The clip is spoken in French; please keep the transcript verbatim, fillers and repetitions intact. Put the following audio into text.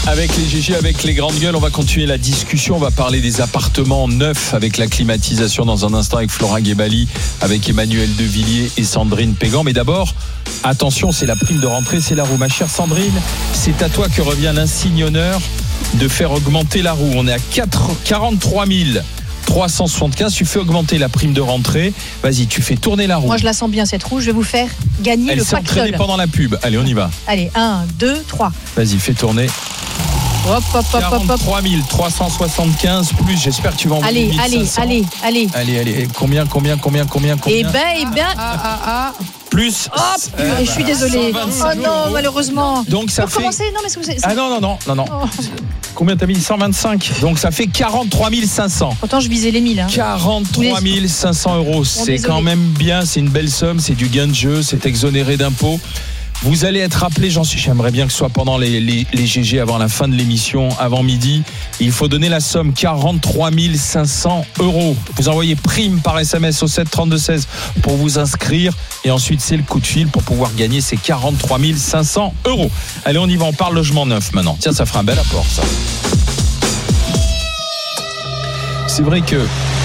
Avec les G G, avec les grandes gueules, on va continuer la discussion. On va parler des appartements neufs avec la climatisation dans un instant avec Florent Guébali, avec Emmanuel Devilliers et Sandrine Pégan. Mais d'abord, attention, c'est la prime de rentrée, c'est la roue. Ma chère Sandrine, c'est à toi que revient l'insigne honneur de faire augmenter la roue. On est à quarante-trois mille trois cent soixante-quinze. Tu fais augmenter la prime de rentrée. Vas-y, tu fais tourner la roue. Moi, je la sens bien, cette roue. Je vais vous faire gagner Elle le s'est entraînée pactole. pendant la pub. Allez, on y va. Allez, un, deux, trois. Vas-y, fais tourner. Hop, hop, hop, hop, hop. quarante-trois mille trois cent soixante-quinze plus. J'espère que tu vas en Allez, allez, allez, allez. Allez, allez. Combien, combien, combien, combien, combien Eh ben, eh ben. Ah, ah, ah. Plus. Hop, euh, je suis désolée. cent vingt-cinq Oh non, euros. malheureusement. Donc ça Pour fait. commencer, non, mais c'est- c'est- Ah non, non, non, non, non. Oh. Combien t'as mis? cent vingt-cinq. Donc ça fait quarante-trois mille cinq cents. Pourtant, je visais les mille. Hein. quarante-trois mille cinq cents euros. C'est désolé. quand même bien. C'est une belle somme. C'est du gain de jeu. C'est exonéré d'impôts. Vous allez être appelé, j'en suis, j'aimerais bien que ce soit pendant les, les, les G G avant la fin de l'émission, avant midi. Il faut donner la somme quarante-trois mille cinq cents euros. Vous envoyez prime par S M S au sept trente-deux seize pour vous inscrire. Et ensuite, c'est le coup de fil pour pouvoir gagner ces quarante-trois mille cinq cents euros. Allez, on y va, on parle logement neuf maintenant. Tiens, ça fera un bel apport, ça. C'est vrai que